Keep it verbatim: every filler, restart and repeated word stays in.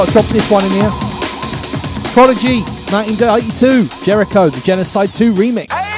I'll drop this one in here. Prodigy, nineteen eighty-two, Jericho, the Genocide two remix.